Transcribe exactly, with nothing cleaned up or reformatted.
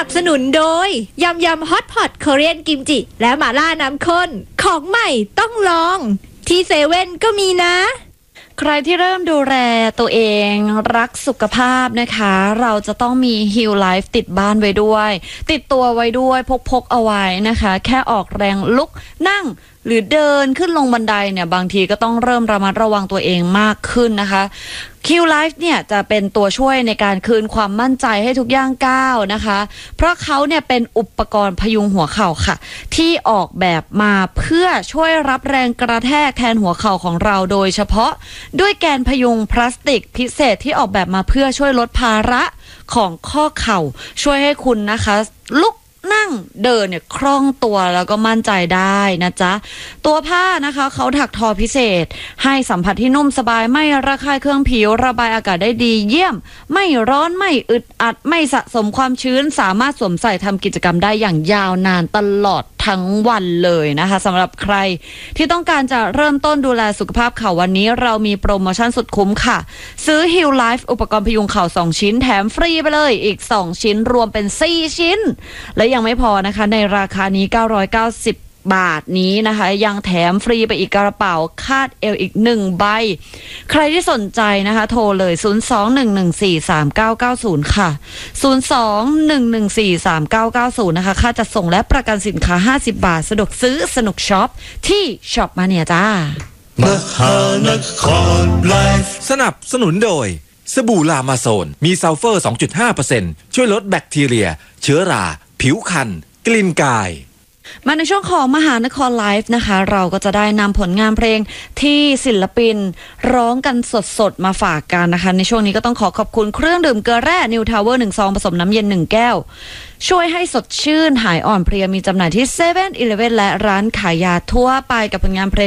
นับสนุนโดยยำยำฮอตพอตคอเรียนกิมจิและหม่าล่าน้ำข้นของใหม่ต้องลองที่เซเว่นก็มีนะใครที่เริ่มดูแลตัวเองรักสุขภาพนะคะเราจะต้องมี Heal Life ติดบ้านไว้ด้วยติดตัวไว้ด้วยพกๆเอาไว้นะคะแค่ออกแรงลุกนั่งหรือเดินขึ้นลงบันไดเนี่ยบางทีก็ต้องเริ่มระมัดระวังตัวเองมากขึ้นนะคะ Heal Life เนี่ยจะเป็นตัวช่วยในการคืนความมั่นใจให้ทุกย่างก้าวนะคะเพราะเขาเนี่ยเป็นอุปกรณ์พยุงหัวเข่าค่ะที่ออกแบบมาเพื่อช่วยรับแรงกระแทกแทนหัวเข่าของเราโดยเฉพาะด้วยแกนพยุงพลาสติกพิเศษที่ออกแบบมาเพื่อช่วยลดภาระของข้อเข่าช่วยให้คุณนะคะลุกนั่งเดินเนี่ยคล่องตัวแล้วก็มั่นใจได้นะจ๊ะตัวผ้านะคะเขาถักทอพิเศษให้สัมผัสที่นุ่มสบายไม่ระคายเคืองผิวระบายอากาศได้ดีเยี่ยมไม่ร้อนไม่อึดอัดไม่สะสมความชื้นสามารถสวมใส่ทำกิจกรรมได้อย่างยาวนานตลอดทั้งวันเลยนะคะสำหรับใครที่ต้องการจะเริ่มต้นดูแลสุขภาพเข่าวันนี้เรามีโปรโมชั่นสุดคุ้มค่ะซื้อ Heal Life อุปกรณ์พยุงเข่าสองชิ้นแถมฟรีไปเลยอีกสองชิ้นรวมเป็นสี่ชิ้นและยังไม่พอนะคะในราคานี้เก้าร้อยเก้าสิบบาทนี้นะคะยังแถมฟรีไปอีกกระเป๋าคาดเอวอีกหนึ่งใบใครที่สนใจนะคะโทรเลยศูนย์ สอง หนึ่ง หนึ่ง สี่ สาม เก้า เก้า ศูนย์ค่ะศูนย์ สอง หนึ่ง หนึ่ง สี่ สาม เก้า เก้า ศูนย์นะคะค่าจัดส่งและประกันสินค้าห้าสิบบาทสะดวกซื้อสนุกช็อปที่ช็อปมาเนี่ยจ้ามหานครไลฟ์สนับสนุนโดยสบู่ลามาโซนมีซัลเฟอร์ สองจุดห้าเปอร์เซ็นต์ ช่วยลดแบคทีเรียเชื้อราผิวคันกลิ่นกายมาในช่วงของมหานครไลฟ์นะคะเราก็จะได้นำผลงานเพลงที่ศิลปินร้องกันสดๆมาฝากกันนะคะในช่วงนี้ก็ต้องขอขอบคุณเครื่องดื่มเกลือแร่นิวทาวเวอร์หนึ่งซองผสมน้ำเย็นหนึ่งแก้วช่วยให้สดชื่นหายอ่อนเพลียมีจำหน่ายที่เซเว่นอีเลฟเว่นและร้านขายยาทั่วไปกับผลงานเพลง